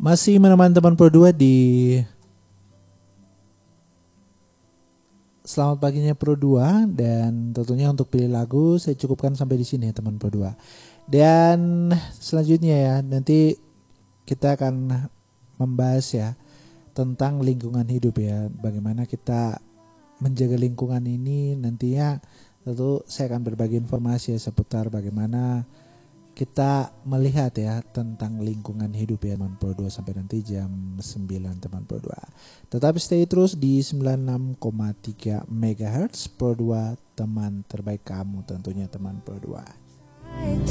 Masih menemani teman Pro 2 di Selamat Paginya Pro 2, dan tentunya untuk pilih lagu saya cukupkan sampai di sini ya teman Pro 2. Dan selanjutnya ya, nanti kita akan membahas ya tentang lingkungan hidup ya. Bagaimana kita menjaga lingkungan ini nantinya, tentu saya akan berbagi informasi ya seputar bagaimana kita melihat ya tentang lingkungan hidup ya teman Pro 2 sampai nanti jam 9 teman Pro 2. Tetap stay terus di 96,3 MHz Pro 2, teman terbaik kamu tentunya teman Pro 2.